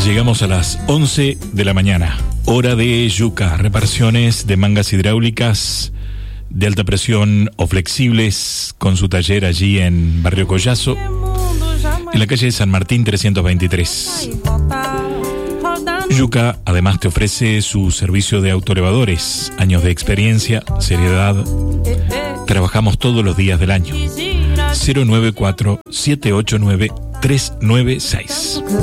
Llegamos a las 11 de la mañana, hora de Yuca, reparaciones de mangas hidráulicas de alta presión o flexibles con su taller allí en Barrio Collazo, en la calle San Martín 323. Yuca además te ofrece su servicio de autoelevadores, años de experiencia, seriedad. Trabajamos todos los días del año. 094-789-396.